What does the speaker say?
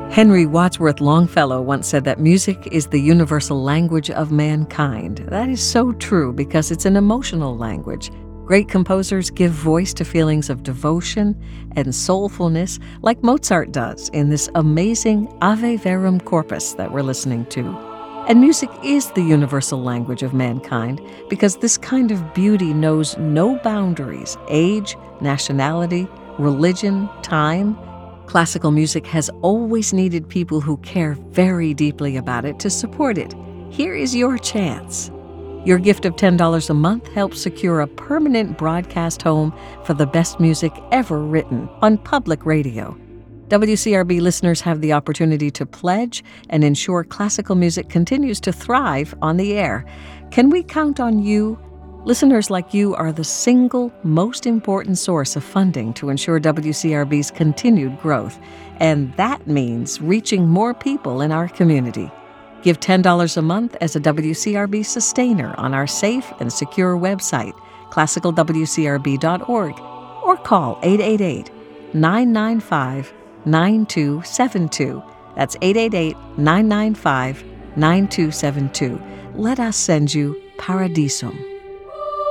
Henry Wadsworth Longfellow once said that music is the universal language of mankind. That is so true because it's an emotional language. Great composers give voice to feelings of devotion and soulfulness like Mozart does in this amazing Ave Verum Corpus that we're listening to. And music is the universal language of mankind because this kind of beauty knows no boundaries, age, nationality, religion, time. Classical music has always needed people who care very deeply about it to support it. Here is your chance. Your gift of $10 a month helps secure a permanent broadcast home for the best music ever written on public radio. WCRB listeners have the opportunity to pledge and ensure classical music continues to thrive on the air. Can we count on you? Listeners like you are the single most important source of funding to ensure WCRB's continued growth, and that means reaching more people in our community. Give $10 a month as a WCRB sustainer on our safe and secure website, classicalwcrb.org, or call 888-995-9272. That's 888-995-9272. Let us send you Paradisum.